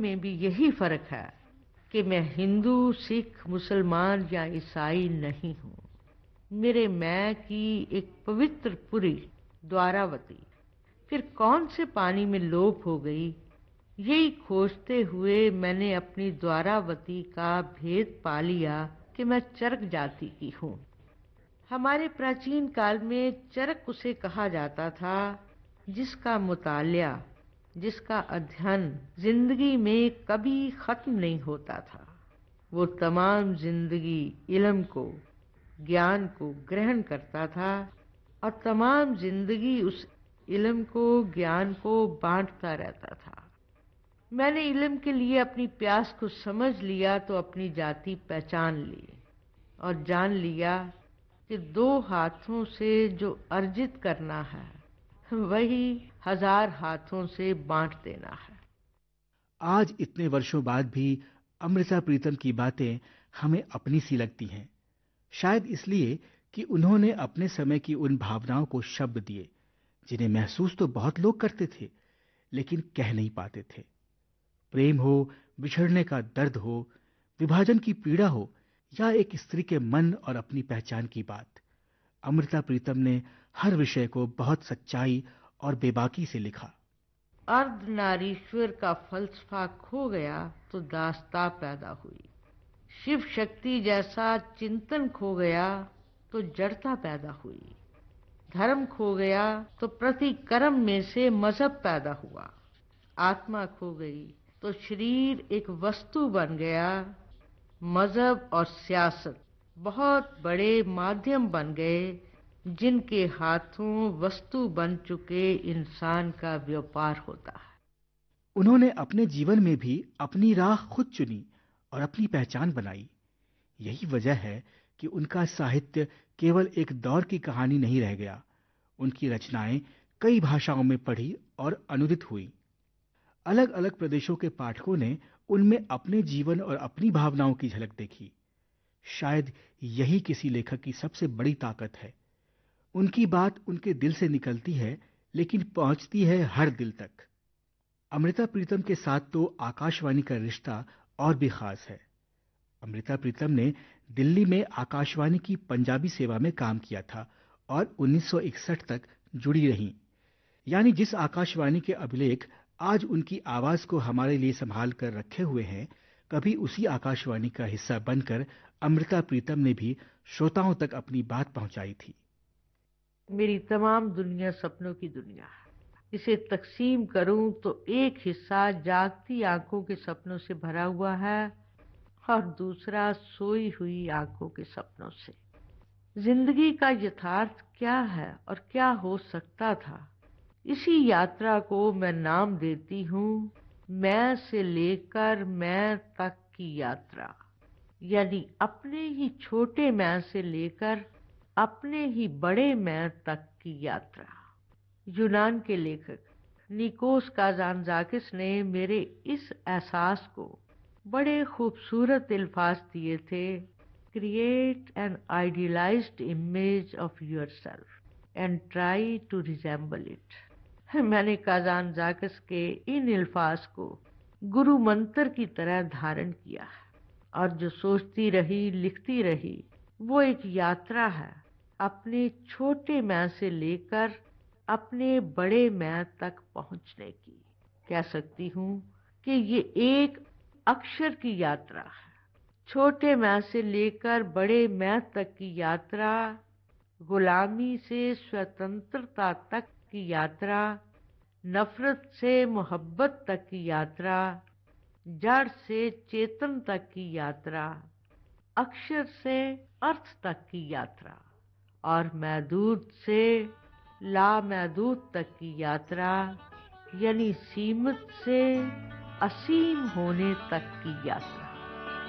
में भी यही फर्क है कि मैं हिंदू, सिख, मुसलमान या ईसाई नहीं हूँ। मेरे मैं की एक पवित्र पुरी द्वारावती फिर कौन से पानी में लोप हो गई, यही खोजते हुए मैंने अपनी द्वारावती का भेद पा लिया कि मैं चरक जाति की हूँ। हमारे प्राचीन काल में चरक उसे कहा जाता था जिसका मुतालिया, जिसका अध्ययन जिंदगी में कभी खत्म नहीं होता था। वो तमाम जिंदगी इल्म को, ज्ञान को ग्रहण करता था और तमाम जिंदगी उस इल्म को, ज्ञान को बांटता रहता था। मैंने इल्म के लिए अपनी प्यास को समझ लिया तो अपनी जाति पहचान ली और जान लिया कि दो हाथों से जो अर्जित करना है वही 1000 हाथों से बांट देना है। आज इतने वर्षों बाद भी अमृता प्रीतम की बातें हमें अपनी सी लगती हैं। शायद इसलिए कि उन्होंने अपने समय की उन भावनाओं को शब्द दिए जिन्हें महसूस तो बहुत लोग करते थे लेकिन कह नहीं पाते थे। प्रेम हो, बिछड़ने का दर्द हो, विभाजन की पीड़ा हो या एक स्त्री के मन और अपनी पहचान की बात, अमृता प्रीतम ने हर विषय को बहुत सच्चाई और बेबाकी से लिखा। अर्धनारीश्वर का फलसफा खो गया तो दास्तां पैदा हुई। शिव शक्ति जैसा चिंतन खो गया तो जड़ता पैदा हुई। धर्म खो गया तो प्रतिकर्म में से मजहब पैदा हुआ। आत्मा खो गई तो शरीर एक वस्तु बन गया। मजहब और सियासत बहुत बड़े माध्यम बन गए जिनके हाथों वस्तु बन चुके इंसान का व्यापार होता है। उन्होंने अपने जीवन में भी अपनी राह खुद चुनी और अपनी पहचान बनाई। यही वजह है कि उनका साहित्य केवल एक दौर की कहानी नहीं रह गया। उनकी रचनाएं कई भाषाओं में पढ़ी और अनुदित हुई। अलग अलग प्रदेशों के पाठकों ने उनमें अपने जीवन और अपनी भावनाओं की झलक देखी। शायद यही किसी लेखक की सबसे बड़ी ताकत है। उनकी बात उनके दिल से निकलती है लेकिन पहुंचती है हर दिल तक। अमृता प्रीतम के साथ तो आकाशवाणी का रिश्ता और भी खास है। अमृता प्रीतम ने दिल्ली में आकाशवाणी की पंजाबी सेवा में काम किया था और 1961 तक जुड़ी रहीं। यानी जिस आकाशवाणी के अभिलेख आज उनकी आवाज को हमारे लिए संभाल कर रखे हुए हैं, कभी उसी आकाशवाणी का हिस्सा बनकर अमृता प्रीतम ने भी श्रोताओं तक अपनी बात पहुंचाई थी। मेरी तमाम दुनिया सपनों की दुनिया है। इसे तकसीम करूं तो एक हिस्सा जागती आंखों के सपनों से भरा हुआ है और दूसरा सोई हुई आंखों के सपनों से। जिंदगी का यथार्थ क्या है और क्या हो सकता था, इसी यात्रा को मैं नाम देती हूँ मैं से लेकर मैं तक की यात्रा। यानी अपने ही छोटे मैं से लेकर अपने ही बड़े मैं तक की यात्रा। यूनान के लेखक निकोस काजानज़ाकिस ने मेरे इस एहसास को बड़े खूबसूरत अल्फाज दिए थे। Create an idealised image of yourself and try to resemble it. मैंने काजानज़ाकिस के इन अल्फाज को गुरु मंत्र की तरह धारण किया है और जो सोचती रही, लिखती रही, वो एक यात्रा है अपने छोटे मैं से लेकर अपने बड़े मैं तक पहुंचने की। कह सकती हूँ कि ये एक अक्षर की यात्रा है। छोटे मैं से लेकर बड़े मैं तक की यात्रा, गुलामी से स्वतंत्रता तक की यात्रा, नफरत से मोहब्बत तक की यात्रा, जड़ से चेतन तक की यात्रा, अक्षर से अर्थ तक की यात्रा और महदूद से लामहदूद तक की यात्रा, यानी सीमित से असीम होने तक की यात्रा।